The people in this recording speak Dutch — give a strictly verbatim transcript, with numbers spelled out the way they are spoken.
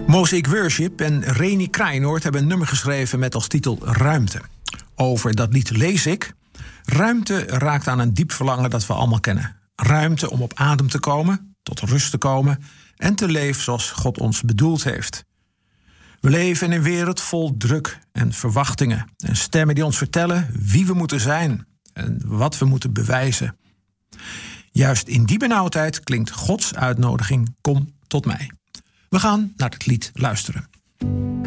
Mosaic Worship en Reni Kraaienoord hebben een nummer geschreven met als titel Ruimte. Over dat lied lees ik: ruimte raakt aan een diep verlangen dat we allemaal kennen. Ruimte om op adem te komen, tot rust te komen en te leven zoals God ons bedoeld heeft. We leven in een wereld vol druk en verwachtingen en stemmen die ons vertellen wie we moeten zijn en wat we moeten bewijzen. Juist in die benauwdheid klinkt Gods uitnodiging: kom tot mij. We gaan naar het lied luisteren.